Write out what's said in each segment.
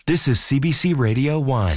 This is CBC Radio 1.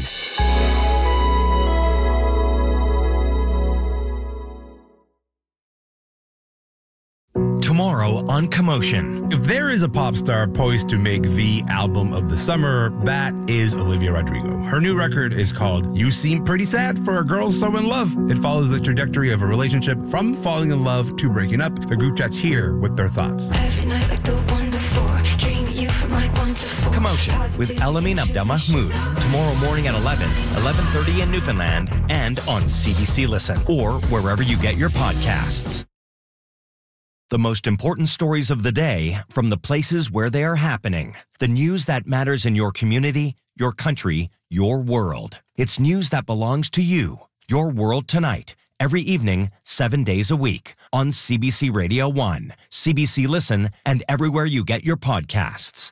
Tomorrow on Commotion. If there is a pop star poised to make the album of the summer, that is Olivia Rodrigo. Her new record is called You Seem Pretty Sad for a Girl So in Love. It follows the trajectory of a relationship from falling in love to breaking up. The group chat's here with their thoughts. Every night like the one before, dream you from like 1 to 4. Commotion with Elamin Abdelmahmoud. Tomorrow morning at 11:30 in Newfoundland, and on CBC Listen or wherever you get your podcasts. The most important stories of the day from the places where they are happening. The news that matters in your community, your country, your world. It's news that belongs to you. Your World Tonight. Every evening, 7 days a week. On CBC Radio 1, CBC Listen, and everywhere you get your podcasts.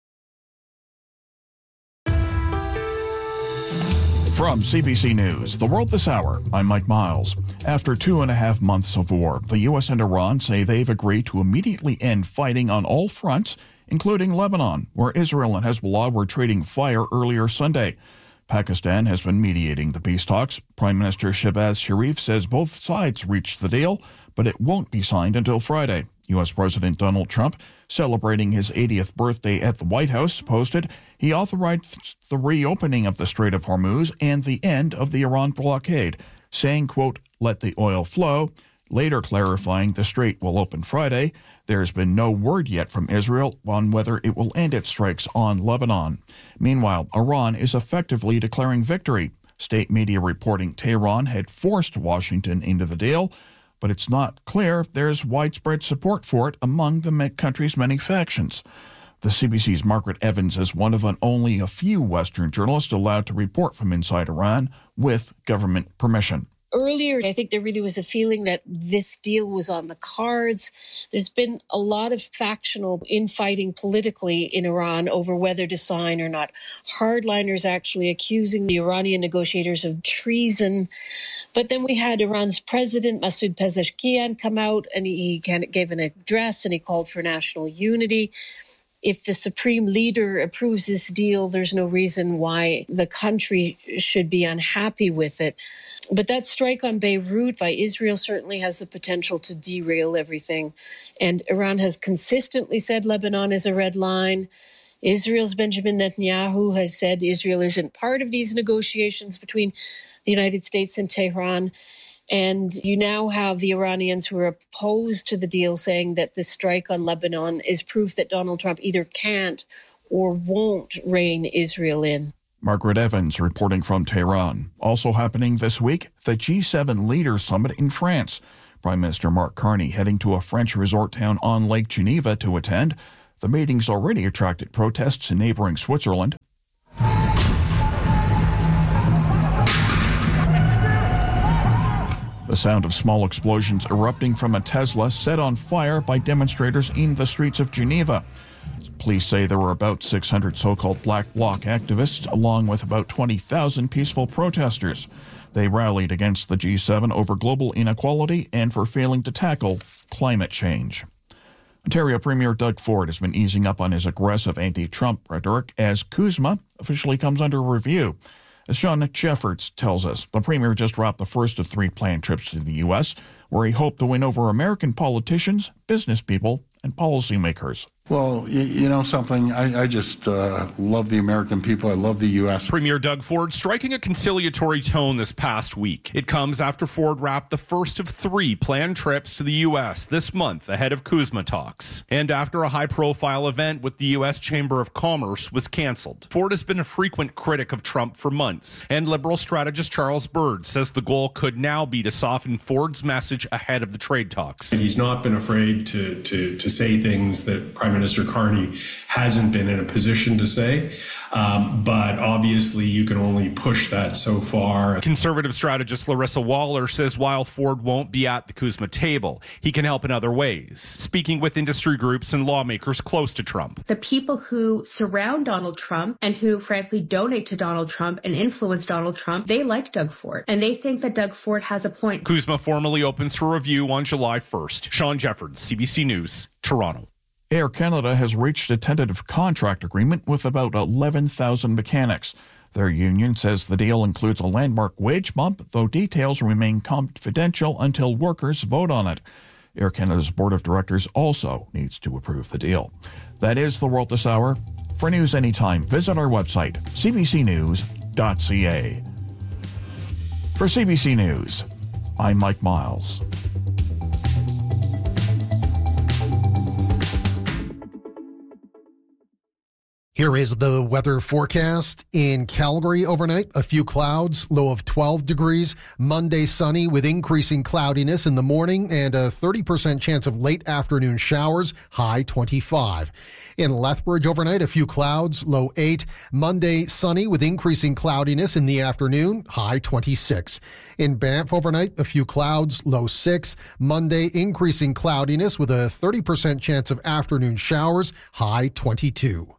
From CBC News, The World This Hour, I'm Mike Miles. After 2.5 months of war, the U.S. and Iran say they've agreed to immediately end fighting on all fronts, including Lebanon, where Israel and Hezbollah were trading fire earlier Sunday. Pakistan has been mediating the peace talks. Prime Minister Shehbaz Sharif says both sides reached the deal, but it won't be signed until Friday. U.S. President Donald Trump, celebrating his 80th birthday at the White House, posted he authorized the reopening of the Strait of Hormuz and the end of the Iran blockade, saying, quote, let the oil flow, later clarifying the strait will open Friday. There's been no word yet from Israel on whether it will end its strikes on Lebanon. Meanwhile, Iran is effectively declaring victory. State media reporting Tehran had forced Washington into the deal, but it's not clear if there's widespread support for it among the country's many factions. The CBC's Margaret Evans is one of only a few Western journalists allowed to report from inside Iran with government permission. Earlier, I think there really was a feeling that this deal was on the cards. There's been a lot of factional infighting politically in Iran over whether to sign or not. Hardliners actually accusing the Iranian negotiators of treason. But then we had Iran's president, Masoud Pezeshkian, come out and he gave an address and he called for national unity. If the supreme leader approves this deal, there's no reason why the country should be unhappy with it. But that strike on Beirut by Israel certainly has the potential to derail everything. And Iran has consistently said Lebanon is a red line. Israel's Benjamin Netanyahu has said Israel isn't part of these negotiations between the United States and Tehran. And you now have the Iranians who are opposed to the deal saying that the strike on Lebanon is proof that Donald Trump either can't or won't rein Israel in. Margaret Evans reporting from Tehran. Also happening this week, the G7 Leaders Summit in France. Prime Minister Mark Carney heading to a French resort town on Lake Geneva to attend. The meeting's already attracted protests in neighboring Switzerland. The sound of small explosions erupting from a Tesla set on fire by demonstrators in the streets of Geneva. Police say there were about 600 so-called Black Bloc activists, along with about 20,000 peaceful protesters. They rallied against the G7 over global inequality and for failing to tackle climate change. Ontario Premier Doug Ford has been easing up on his aggressive anti-Trump rhetoric as CUSMA officially comes under review. As Sean Jeffords tells us, the Premier just wrapped the first of 3 planned trips to the U.S., where he hoped to win over American politicians, business people, and policymakers. Well, you know something? I just love the American people. I love the U.S. Premier Doug Ford striking a conciliatory tone this past week. It comes after Ford wrapped the first of 3 planned trips to the U.S. this month ahead of CUSMA talks. And after a high-profile event with the U.S. Chamber of Commerce was canceled. Ford has been a frequent critic of Trump for months, and Liberal strategist Charles Byrd says the goal could now be to soften Ford's message ahead of the trade talks. He's not been afraid to say things that Prime Minister Carney hasn't been in a position to say, but obviously you can only push that so far. Conservative strategist Larissa Waller says while Ford won't be at the CUSMA table, he can help in other ways, speaking with industry groups and lawmakers close to Trump. The people who surround Donald Trump and who frankly donate to Donald Trump and influence Donald Trump, they like Doug Ford, and they think that Doug Ford has a point. CUSMA formally opens for review on July 1st. Sean Jeffords, CBC News, Toronto. Air Canada has reached a tentative contract agreement with about 11,000 mechanics. Their union says the deal includes a landmark wage bump, though details remain confidential until workers vote on it. Air Canada's board of directors also needs to approve the deal. That is the World This Hour. For news anytime, visit our website, cbcnews.ca. For CBC News, I'm Mike Miles. Here is the weather forecast. In Calgary overnight, a few clouds, low of 12 degrees. Monday sunny with increasing cloudiness in the morning and a 30% chance of late afternoon showers, high 25. In Lethbridge overnight, a few clouds, low 8. Monday sunny with increasing cloudiness in the afternoon, high 26. In Banff overnight, a few clouds, low 6. Monday increasing cloudiness with a 30% chance of afternoon showers, high 22.